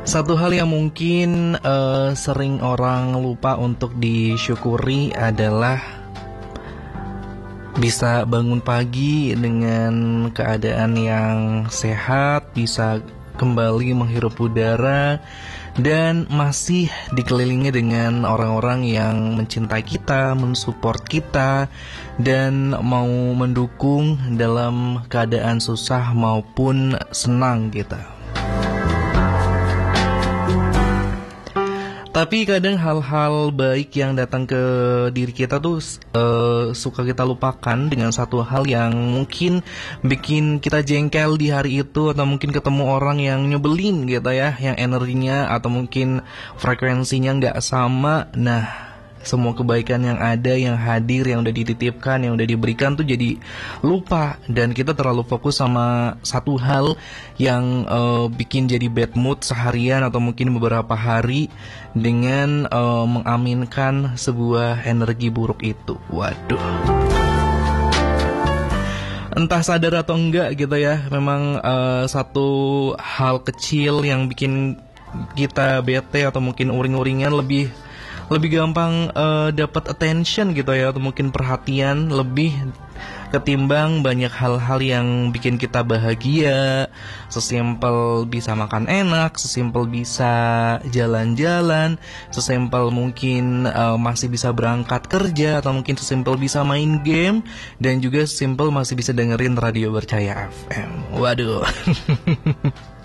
Satu hal yang mungkin sering orang lupa untuk disyukuri adalah bisa bangun pagi dengan keadaan yang sehat, bisa kembali menghirup udara, dan masih dikelilingi dengan orang-orang yang mencintai kita, mensupport kita, dan mau mendukung dalam keadaan susah maupun senang kita. Tapi kadang hal-hal baik yang datang ke diri kita tuh suka kita lupakan dengan satu hal yang mungkin bikin kita jengkel di hari itu, atau mungkin ketemu orang yang nyebelin gitu ya, yang energinya atau mungkin frekuensinya nggak sama. Nah, semua kebaikan yang ada, yang hadir, yang udah dititipkan, yang udah diberikan tuh jadi lupa. Dan kita terlalu fokus sama satu hal yang bikin jadi bad mood seharian atau mungkin beberapa hari, dengan mengaminkan sebuah energi buruk itu. Waduh, entah sadar atau enggak gitu ya, memang satu hal kecil yang bikin kita bete atau mungkin uring-uringan lebih gampang dapat attention gitu ya, atau mungkin perhatian lebih ketimbang banyak hal-hal yang bikin kita bahagia. Sesimpel bisa makan enak, sesimpel bisa jalan-jalan, sesimpel mungkin masih bisa berangkat kerja, atau mungkin sesimpel bisa main game, dan juga sesimpel masih bisa dengerin Radio Bercahaya FM. Waduh.